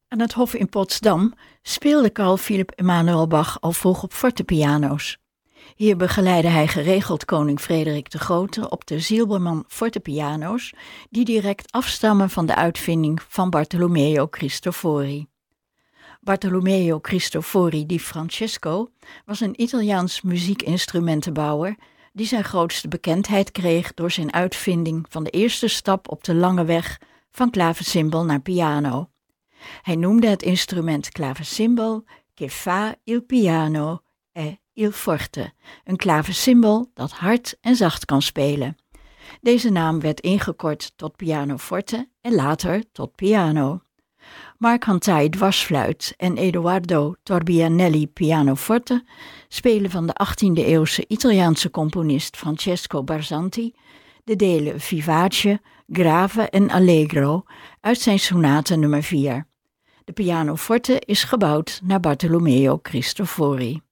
Aan het Hof in Potsdam speelde Carl Philipp Emanuel Bach al vroeg op fortepiano's. Hier begeleidde hij geregeld koning Frederik de Grote op de Silbermann fortepiano's, die direct afstammen van de uitvinding van Bartolomeo Cristofori. Bartolomeo Cristofori di Francesco was een Italiaans muziekinstrumentenbouwer die zijn grootste bekendheid kreeg door zijn uitvinding van de eerste stap op de lange weg van klavecimbal naar piano. Hij noemde het instrument clavecimbal che fa il piano e il forte, een klavecimbal dat hard en zacht kan spelen. Deze naam werd ingekort tot pianoforte en later tot piano. Mark Hantai dwarsfluit en Edoardo Torbianelli pianoforte spelen van de 18e-eeuwse Italiaanse componist Francesco Barzanti de delen Vivace, Grave en Allegro uit zijn sonate nummer 4. De pianoforte is gebouwd naar Bartolomeo Cristofori.